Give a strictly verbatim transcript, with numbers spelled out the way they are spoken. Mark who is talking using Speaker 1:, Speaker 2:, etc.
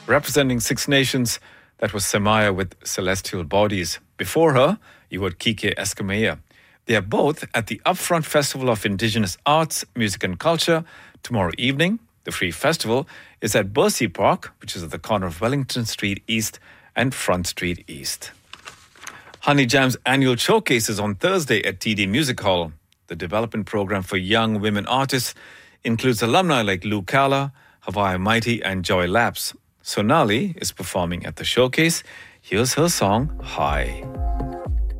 Speaker 1: Representing Six Nations, that was Samaya with Celestial Bodies. Before her, you heard Kike Eskamaya. They are both at the Upfront Festival of Indigenous Arts, Music and Culture tomorrow evening. The free festival is at Bercy Park, which is at the corner of Wellington Street East and Front Street East. Honey Jam's annual showcase is on Thursday at T D Music Hall. The development program for young women artists includes alumni like Lou Calla, Hawaii Mighty and Joy Lapse. Sonali is performing at the showcase. Here's her song, High.